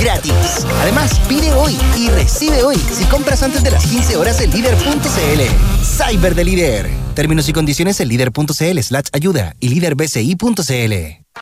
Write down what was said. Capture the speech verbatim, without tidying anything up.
gratis. Además, pide hoy y recibe hoy si compras antes de las quince horas en líder punto c l. Cyber de Líder. Términos y condiciones en líder punto c l slash ayuda y líder b c i punto c l.